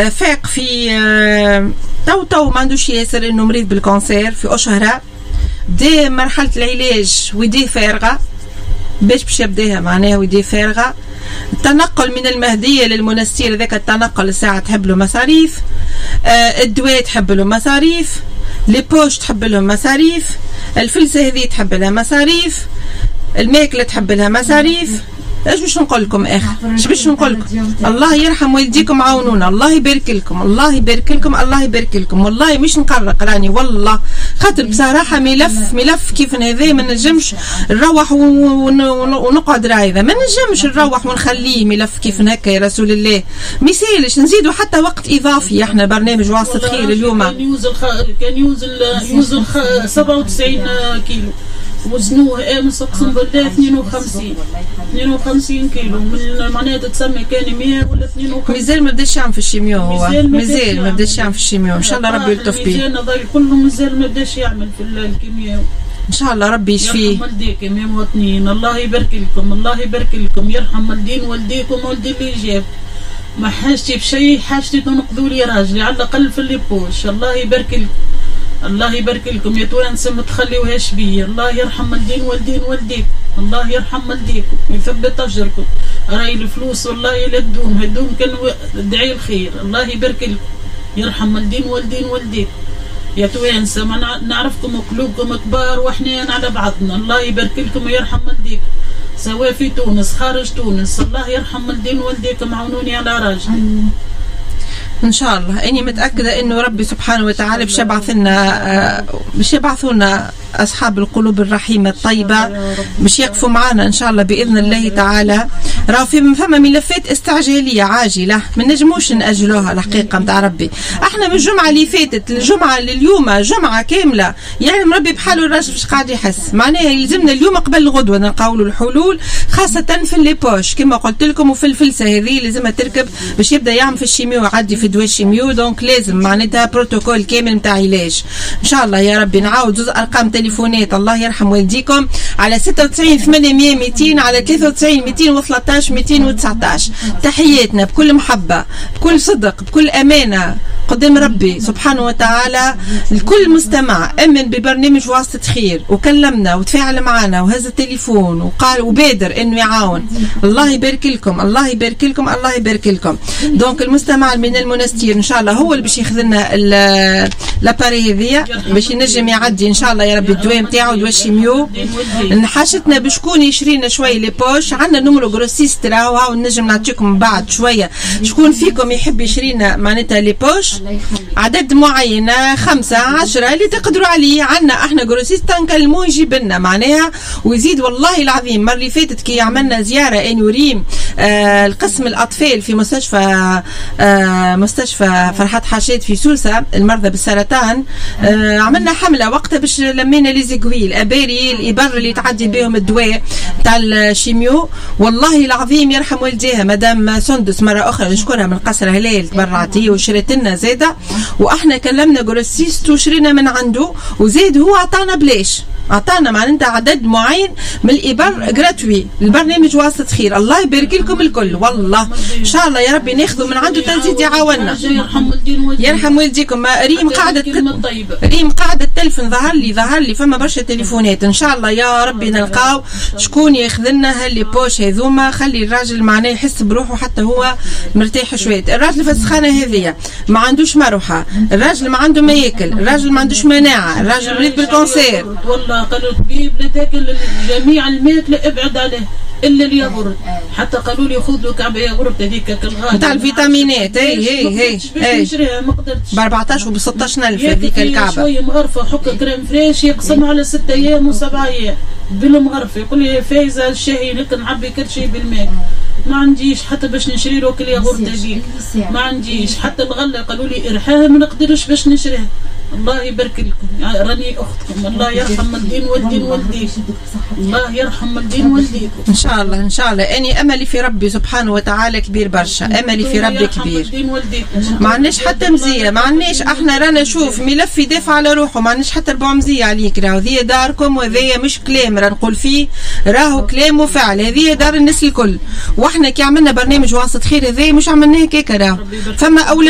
فاق في تو ما عندوش ياسر انه مريض بالكانسير في أشهرة، بدا مرحلة العلاج ويديه فارغة باش يبداها معناها ويديه فارغة. التنقل من المهدية للمنستير ذاك التنقل الساعة تحب له مصاريف، الدواء تحب له مصاريف، لي بوش تحب لهم مصاريف، الفلسة هذه تحب لها مصاريف، الماكلة تحب لها مصاريف. ايش باش نقول لكم ايش باش نقول لكم؟ الله يرحم والديكم، عاونونا، الله يبارك لكم، الله يبارك لكم، الله يبارك لكم. والله مش نقرق راني والله، خاطر بصراحه ملف كيف هذا ما نجمش نروح ونقعد رايضه، ما نجمش نروح ونخليه ملف كيف هكا يا رسول الله. ميسالش نزيدوا حتى وقت اضافي. احنا برنامج واسطة خير اليوم كان يوزن 97 كيلو، وزنوه امس اقسم بالله 52 كيلو، من معناها تسمى كان 100 ولا 52. مازال ما بداش يعمل في الشيميو، هو مازال ما بداش يعمل في الشيميو. ان شاء الله ربي يلطف بيه. كله مازال ما بداش يعمل في الكيمياء، ان شاء الله ربي يشفيه. يرحم والديكم يا مواطنين، الله يبارك لكم، الله يبارك لكم، يرحم والدين والديكم والدي اللي جاب. ما حاجتي بشيء، حاجتي تنقذوا لي راجلي على الاقل في الليبوش. الله يبارك لكم، الله يبارك لكم يا توانسه، ما تخليوهاش بيا. الله يرحم والدين والديكم، الله يرحم والديكم ويثبت اجركم. راهي الفلوس والله لا تدوم كان ادعي الخير. الله يبارك لكم، يرحم والدين والديكم يا توانسه. ما نعرفكم وقلوبكم كبار وحنين على بعضنا. الله يبارك لكم ويرحم والديكم، سواء في تونس خارج تونس. الله يرحم والدين والديكم، عاونوني على راجلي ان شاء الله. اني متاكده انه ربي سبحانه وتعالى باش يبعثوا لنا اصحاب القلوب الرحيمه الطيبه باش يقفوا معنا ان شاء الله باذن الله تعالى. راه فما ملفات استعجاليه عاجله ما نجموش ناجلوها الحقيقه نتاع ربي. احنا من الجمعه اللي فاتت الجمعه لليوم جمعه كامله، يعني ربي بحاله الراجل مش قاعد يحس. معناها يلزمنا اليوم قبل الغدوه نلقاو له الحلول، خاصه في اللي بوش كما قلت لكم، وفي الفلسه هذه لازمها تركب باش يبدا يعمل في الشيميو ويعدي في دواء الشيميو. دونك لازم معناتها بروتوكول كامل نتاع علاج ان شاء الله يا ربي. نعاود زوز ارقام تليفونات الله يرحم والديكم على 96 800 200 على 93 213 219. تحياتنا بكل محبه بكل صدق بكل امانه قدام ربي سبحانه وتعالى. الكل مستمع امن ببرنامج واسطة خير وكلمنا وتفاعل معنا وهز التليفون وقال وبادر انه يعاون. الله يبارك لكم، الله يبارك لكم، الله يبارك لكم. دونك المستمع من المنستير ان شاء الله هو اللي باش ياخذ لنا لاباري هذيا باش ينجم يعدي ان شاء الله يا ربي الدواء نتاعو دواء الشيميو. حاجتنا بشكون يشري لنا شويه لي بوش، عندنا نمرو غروسيست راهو ونجم نعطيكم بعد شويه. شكون فيكم يحب يشري لنا معناتها لي بوش عدد معين 5 10 اللي تقدروا عليه. عندنا احنا غروسيست نكلموه يجيب لنا معناها ويزيد. والله العظيم المره اللي فاتت كي عملنا زياره اني وريم القسم الاطفال في مستشفى فرحات حاشد في سوسه المرضى بالسرطان، عملنا حمله وقتها باش لمينا لي زيكويل الاباري الابر اللي تعدي بهم الدواء تاع الشيميو. والله العظيم يرحم والديها مدام سندس مره اخرى نشكرها من قصر هلال تبرعت هي وشريت لنا زاده، واحنا كلمنا جروسيست وشرينا من عنده وزاد هو عطانا بلاش، عطانا معناتها عدد معين من الابر جراتوي. البرنامج واسطة خير الله يبارك لكم الكل. والله ان شاء الله يا ربي ناخذوا من عنده تزيد يعاوننا. يرحم والديكم. ريم قاعده التلفون ظهر لي فما برشا تليفونات. ان شاء الله يا ربي نلقاو شكون ياخذ لنا هاللي بوش هذوما. خلي الراجل معناه يحس بروحه حتى هو مرتاح شويه. الراجل في السخانه هذيا ما عندوش مروحه، الراجل ما عنده ما ياكل، الراجل ما عندوش مناعه، الراجل مريض بالكونسير. والله قالوا طبيب لا تاكل جميع الماكله ابعد عليه الا الياغورت. حتى قالوا لي خذ له كعبه ياغورت هذيك كالغالي نتاع الفيتامينات. هي نشريها ما قدرتش ب 14 و ب 16000 هذيك الكعبه. شويه مغرفه حك كريم فريش يقسم على 6 ايام و7 ايام بالمغرفه. يقول لي فايزه الشهي لك نعبي كل شيء بالماء. ما عنديش حتى باش نشري له كل ياغورت هذيك، ما عنديش حتى الغله. قالوا لي ارحاها ما نقدرش باش نشريها. الله يبارك لكم، راني اختكم. الله يرحم الدين والديكم، الله يرحم الدين والديكم. ان شاء الله ان شاء الله. اني املي في ربي سبحانه وتعالى كبير برشا، املي في ربي كبير. ما عندناش حتى مزيه، ما عندناش احنا رانا شوف ملف يدافع على روحه، ما عندناش حتى ربع مزيه عليك. راهو ذي داركم وذي مش كلام راه نقول فيه، راهو كلام وفعل. هذه دار الناس الكل، واحنا كي عملنا برنامج واسطة خير هذا مش عملناه هكاك. راهو فما